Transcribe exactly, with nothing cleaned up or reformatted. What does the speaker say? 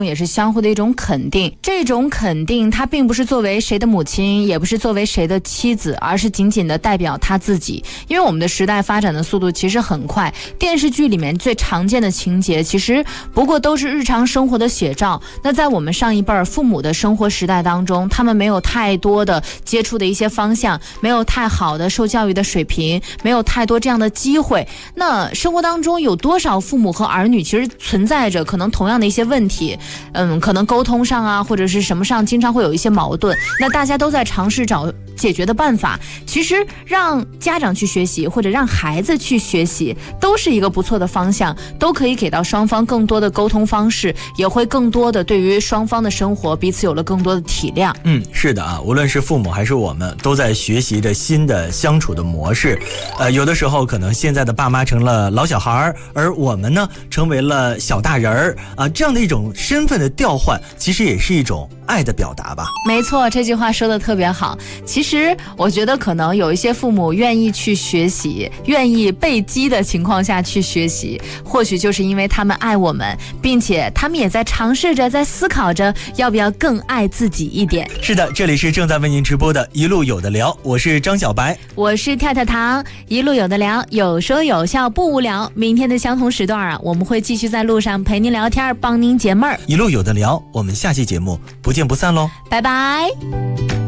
也是相互的一种肯定。这种肯定它并不是作为谁的母亲，也不是作为谁的妻子，而是仅仅的代表他自己。因为我们的时代发展的速度其实很快，电视剧里面最常见的情节其实不过都是日常生活的写照。那在我们上一辈儿父母的生活时代当中，他们没有太多的接触的一些方向，没有太好的受教育的水平，没有太多这样的机会。那生活当中有多少父母和儿女其实存在着可能同样的一些问题，嗯，可能沟通上啊，或者是什么上经常会有一些矛盾，那大家都在尝试找解决的办法。其实让家长去学习，或者让孩子去学习，都是一个不错的方向，都可以给到双方更多的沟通方式，也会更多的对于双方的生活彼此有了更多的体谅。 嗯，是的啊，无论是父母还是我们，都在学习着新的相处的模式。呃，有的时候可能现在的爸妈成了老小孩，而我们呢成为了小大人儿啊，这样的一种身份的调换，其实也是一种爱的表达吧。 没错，这句话说的特别好。其实我觉得可能有一些父母愿意去学习，愿意被激的情况下去学习，或许就是因为他们爱我们，并且他们也在尝试着，在思考着要不要更爱自己一点。 是的，这里是正在为您直播的一路有的聊，我是张小白， 我是跳跳糖，一路有的聊，有说有笑不无聊。明天的相同时段啊，我们会继续在路上陪您聊天，帮您解闷儿。 一路有的聊，我们下期节目不见不散喽， 拜拜。